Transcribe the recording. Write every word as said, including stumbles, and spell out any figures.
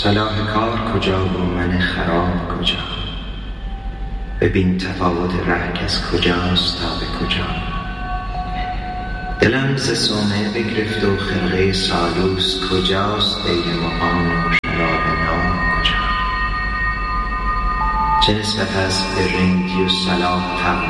صلاح کار کجا و من خراب کجا؟ ببین تفاوت ره از کجاست تا به کجا. دلم ز صومعه بگرفت و خرقه سالوس کجاست؟ دیر مغان و شراب ناب کجا؟ چه نسبت است به رندی و صلاح